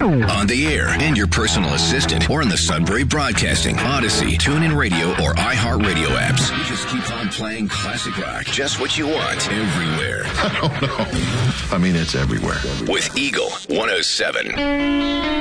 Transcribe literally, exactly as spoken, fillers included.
On the air, and your personal assistant, or in the Sudbury Broadcasting, Odyssey, TuneIn Radio, or iHeartRadio apps. We just keep on playing classic rock. Just what you want, everywhere. I don't know. I mean, it's everywhere. With Eagle one oh seven.